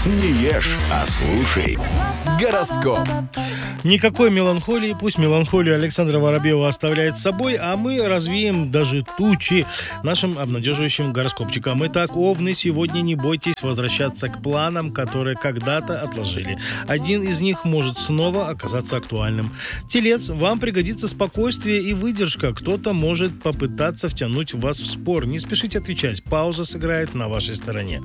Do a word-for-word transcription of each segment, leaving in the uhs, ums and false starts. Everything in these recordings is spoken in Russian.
Не ешь, а слушай. Гороскоп. Никакой меланхолии, пусть меланхолию Александра Воробьева оставляет с собой, а мы развеем даже тучи нашим обнадеживающим гороскопчиком. Итак, овны, сегодня не бойтесь возвращаться к планам, которые когда-то отложили. Один из них может снова оказаться актуальным. Телец, вам пригодится спокойствие и выдержка. Кто-то может попытаться втянуть вас в спор. Не спешите отвечать, пауза сыграет на вашей стороне.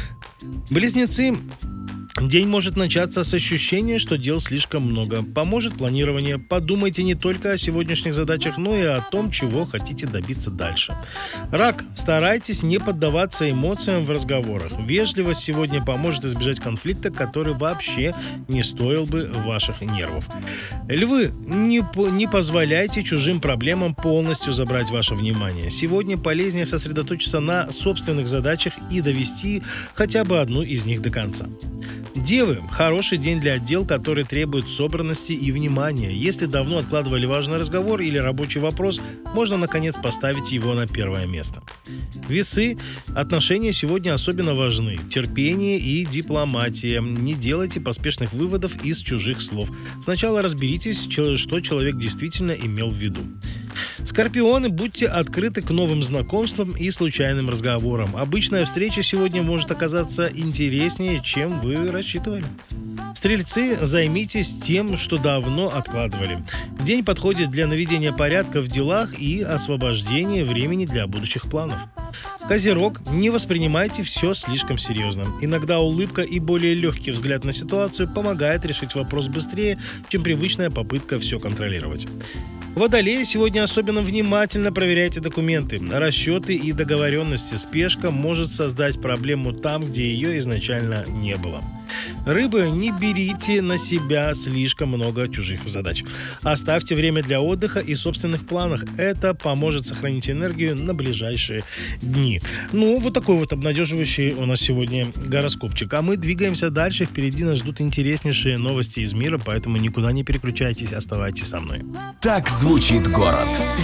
Близнецы. День может начаться с ощущения, что дел слишком много. Поможет планирование. Подумайте не только о сегодняшних задачах, но и о том, чего хотите добиться дальше. Рак. Старайтесь не поддаваться эмоциям в разговорах. Вежливость сегодня поможет избежать конфликта, который вообще не стоил бы ваших нервов. Львы. Не, по- не позволяйте чужим проблемам полностью забрать ваше внимание. Сегодня полезнее сосредоточиться на собственных задачах и довести хотя бы одну из них до конца. Девы. Хороший день для дел, которые требуют собранности и внимания. Если давно откладывали важный разговор или рабочий вопрос, можно наконец поставить его на первое место. Весы. Отношения сегодня особенно важны. Терпение и дипломатия. Не делайте поспешных выводов из чужих слов. Сначала разберитесь, что человек действительно имел в виду. Скорпионы, будьте открыты к новым знакомствам и случайным разговорам. Обычная встреча сегодня может оказаться интереснее, чем вы рассчитывали. Стрельцы, займитесь тем, что давно откладывали. День подходит для наведения порядка в делах и освобождения времени для будущих планов. Козерог, не воспринимайте все слишком серьезно. Иногда улыбка и более легкий взгляд на ситуацию помогает решить вопрос быстрее, чем привычная попытка все контролировать. Водолеи, сегодня особенно внимательно проверяйте документы, расчеты и договоренности. Спешка может создать проблему там, где ее изначально не было. Рыбы, не берите на себя слишком много чужих задач. Оставьте время для отдыха и собственных планов. Это поможет сохранить энергию на ближайшие дни. Ну, вот такой вот обнадеживающий у нас сегодня гороскопчик. А мы двигаемся дальше. Впереди нас ждут интереснейшие новости из мира, поэтому никуда не переключайтесь, оставайтесь со мной. Так звучит город.